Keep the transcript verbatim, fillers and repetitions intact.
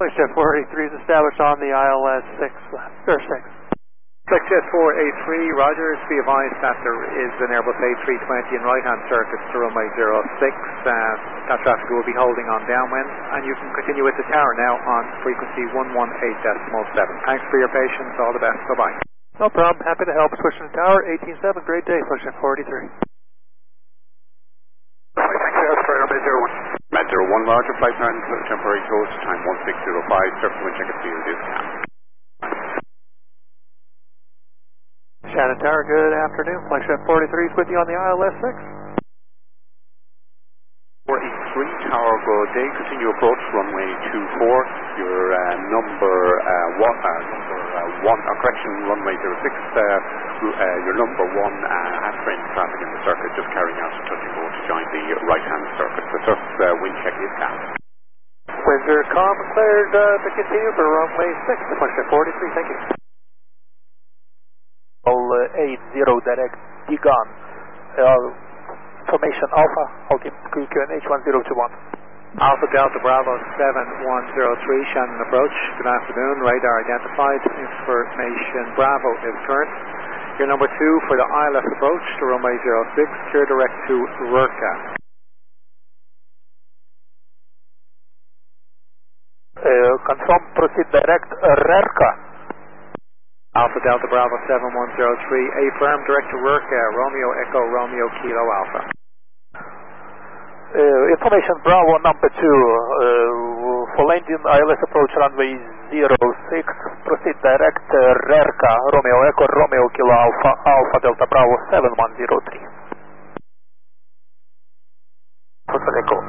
Flagship four eighty-three is established on the I L S six, or six. Flagship four eighty-three, Rogers, be advised that there is an Airbus A three twenty in right-hand circuits to runway zero six. Uh, that traffic will be holding on downwind, and you can continue with the tower now on frequency one one eight point seven. Thanks for your patience, all the best, bye-bye. No problem, happy to help. Switching to tower, eighteen seven, great day, Flagship four eighty-three. Met zero one, Roger, flight plan, temporary close, time one six zero five, surface wind check at field is now. Shannon Tower, good afternoon. Flagship four eighty-three is with you on the I L S six. four eighty-three, tower, good day. Continue approach, runway two four. Your uh, number uh, one, uh, number uh, one, uh, correction, runway zero six. Uh, uh, your number one uh, has train traffic in the circuit, just carrying out a touching board to join the right-hand circuit. The surface uh, wind check is down. Windsor, calm and cleared uh, to continue for runway six. Flagship four eighty-three, thank you. eight zero direct Digan, uh, formation Alpha, altimeter Q Q N H one zero two one. Alpha Delta Bravo seven one zero three, Shannon approach, good afternoon, radar identified, information Bravo is current. Your number two for the I L S approach to runway zero six, clear direct to Rurka. Uh, confirm proceed direct uh, Rurka. Alpha Delta Bravo seven one zero three, A firm direct to Rurka, Romeo Echo Romeo Kilo Alpha. Uh, information Bravo number two, uh, for landing I L S approach runway zero six, proceed direct uh, Rurka, Romeo Echo Romeo Kilo Alpha, Alpha Delta Bravo seven one zero three. Hotel Echo,